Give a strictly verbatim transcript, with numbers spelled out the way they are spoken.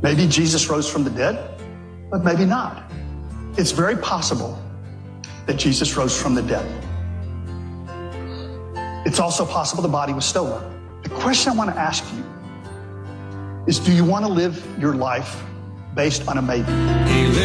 Maybe Jesus rose from the dead, but maybe not. It's very possible that Jesus rose from the dead. It's also possible the body was stolen. The question I want to ask you is, do you want to live your life based on a maybe?